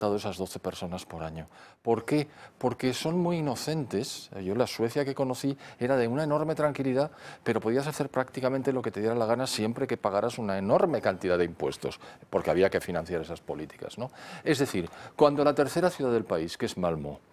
dado esas 12 personas por año. ¿Por qué? Porque son muy inocentes. Yo la Suecia que conocí era de una enorme tranquilidad, pero podías hacer prácticamente lo que te diera la gana siempre que pagaras una enorme cantidad de impuestos, porque había que financiar esas políticas, ¿no? Es decir, cuando la tercera ciudad del país, que es Malmö,